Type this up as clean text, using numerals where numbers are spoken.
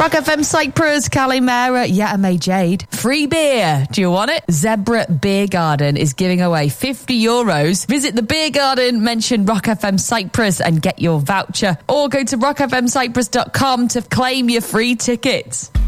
Rock FM Cyprus, Calimera, Yatame Jade. Free beer. Do you want it? Zebra Beer Garden is giving away €50. Visit the beer garden, mention Rock FM Cyprus and get your voucher. Or go to rockfmcyprus.com to claim your free tickets.